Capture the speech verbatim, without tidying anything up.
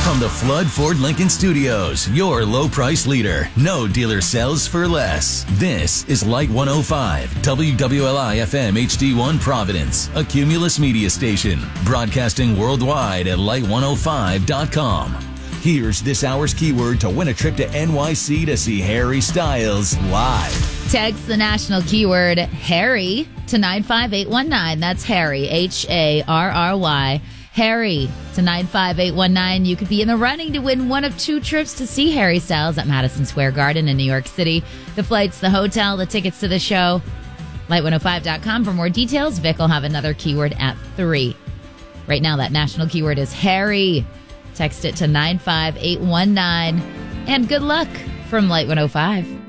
From the Flood Ford Lincoln Studios, your low price leader. No dealer sells for less. This is Light one oh five, W W L I F M H D one Providence, a Cumulus media station, broadcasting worldwide at light one oh five dot com. Here's this hour's keyword to win a trip to N Y C to see Harry Styles live. Text the national keyword Harry to nine five eight one nine. That's Harry, H A R R Y. Harry to nine five eight one nine. You could be in the running to win one of two trips to see Harry Styles at Madison Square Garden in New York City. The flights, the hotel, the tickets to the show. light one oh five dot com for more details. Vic will have another keyword at three. Right now, that national keyword is Harry. Text it to nine five eight one nine. And good luck from Light one oh five.